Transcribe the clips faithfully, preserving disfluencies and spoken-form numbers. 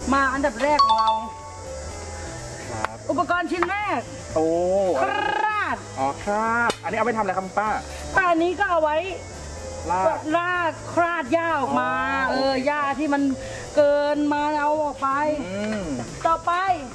มาอันดับแรกของเราอุปกรณ์ชิ้นแรกโอ้คราดอ๋อคราดอันนี้เอาไปทำอะไรครับคุณป้าป้าอันนี้ก็เอาไว้ลากลากคราดหญ้าออกมาเออหญ้าที่มันเกินมาเอาออกไปต่อไป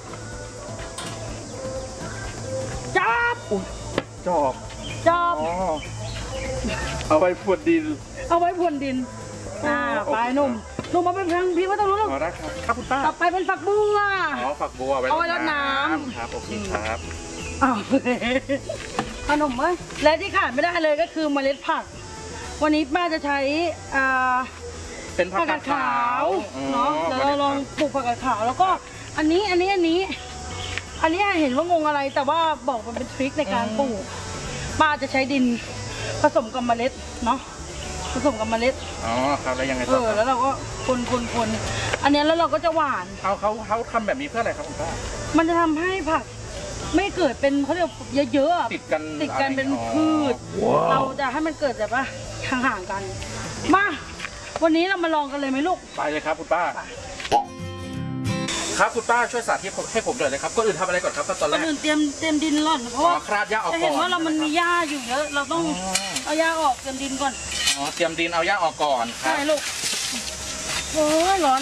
จับจอบจอบเอาไว้พรวนดินเอาไว้พรวนดินอ่าไปหนุ่มหนุ่มมาเป็นทางพี่ว่าต้องรู้ลูกได้ครับครับคุณป้าต่อไปเป็นฝักบัวอ๋อฝักบัวไว้เอาไว้รดน้ำครับโอเคครับอ้าวขนมเอ้ยและที่ขาดไม่ได้เลยก็คือเมล็ดผักวันนี้ป้าจะใช้อ่าเป็นผักกาดขาวเนาะเดี๋ยวเราลองปลูกผักกาดขาวแล้วก็อันนี้อันนี้อันนี้อันนี้เห็นว่างงอะไรแต่ว่าบอกมันเป็นทริคในการปลูกป้าจะใช้ดินผสมกับเมล็ดเนาะผสมกับเมล็ดอ๋อครับแล้วยังไงต่อเออแล้วเราก็คนคนคนอันนี้แล้วเราก็จะหว่านเขาเขาเขาทำแบบนี้เพื่ออะไรครับคุณป้ามันจะทำให้ผักไม่เกิดเป็นเขาเรียกเยอะๆติดกันติดกันเป็นพืชเราจะให้มันเกิดแบบว่าห่างๆกันมาวันนี้เรามาลองกันเลยไหมลูกไปเลยครับคุณป้าครับคุณป้าช่วยสาธิตให้ผมหน่อยเลยครับก่อนอื่นทำอะไรก่อนครับตอนแรกก่อนอื่นเตรียมเตรียมดินร่อนเพราะว่าคราดหญ้าออกก่อนจะเห็นว่าเรามันมีหญ้าอยู่เยอะเราต้องเอาหญ้าออกเตรียมดินก่อนอ๋อเตรียมดินเอาหญ้าออกก่อนใช่ลูกโอ้ยร้อน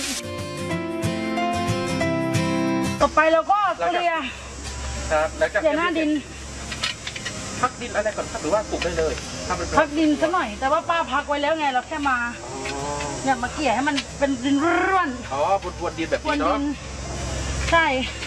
ต่อไปเราก็เกลี่ยครับแล้วจะเกลี่ยหน้าดินพักดินอะไรก่อนครับหรือว่าปลูกได้เลยพักดินสักหน่อยแต่ว่าป้าพักไว้แล้วไงเราแค่มาเนี่ยมาเกลี่ยให้มันเป็นดินร่วนอ๋อบนบนดินแบบนี้เนาะใช่